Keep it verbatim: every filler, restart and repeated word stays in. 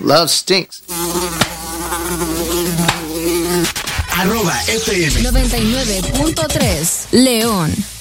Love stinks. Arroba F M noventa y nueve punto tres León.